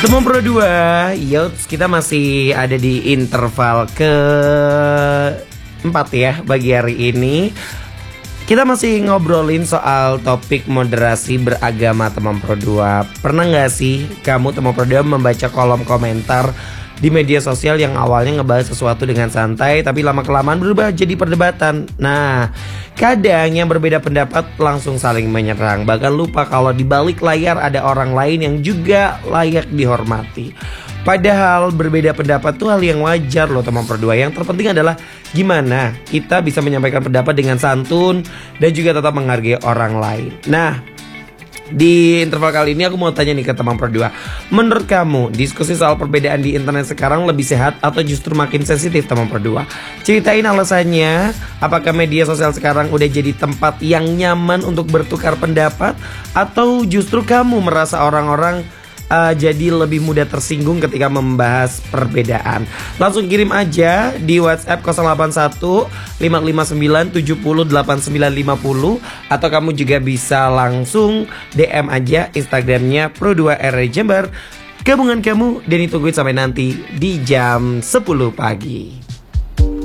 Teman Pro 2, kita masih ada di interval ke-4 ya bagi hari ini. Kita masih ngobrolin soal topik moderasi beragama teman Pro 2. Pernah gak sih kamu teman Pro 2 membaca kolom komentar di media sosial yang awalnya ngebahas sesuatu dengan santai tapi lama-kelamaan berubah jadi perdebatan? Nah, kadang yang berbeda pendapat langsung saling menyerang, bahkan lupa kalau di balik layar ada orang lain yang juga layak dihormati. Padahal berbeda pendapat tuh hal yang wajar loh teman Pro 2. Yang terpenting adalah gimana kita bisa menyampaikan pendapat dengan santun dan juga tetap menghargai orang lain. Nah, di interval kali ini aku mau tanya nih ke teman Pro 2. Menurut kamu diskusi soal perbedaan di internet sekarang lebih sehat atau justru makin sensitif teman Pro 2? Ceritain alasannya. Apakah media sosial sekarang udah jadi tempat yang nyaman untuk bertukar pendapat, atau justru kamu merasa orang-orang jadi lebih mudah tersinggung ketika membahas perbedaan? Langsung kirim aja di WhatsApp 081 559 70 8950, atau kamu juga bisa langsung DM aja Instagramnya Pro2RRI Jember. Gabungan kamu dan ditungguin sampai nanti di jam 10 pagi.